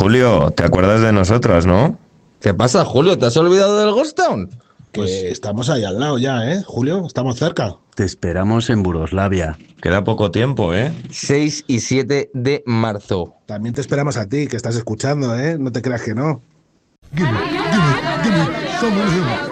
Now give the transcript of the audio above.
Julio, ¿te acuerdas de nosotros, no? ¿Qué pasa, Julio? ¿Te has olvidado del Ghost Town? Que estamos ahí al lado ya, ¿eh, Julio? Estamos cerca. Te esperamos en Buroslavia. Queda poco tiempo, ¿eh? 6 y 7 de marzo. También te esperamos a ti, que estás escuchando, ¿eh? No te creas que no. Gimme, gimme, gimme some of him.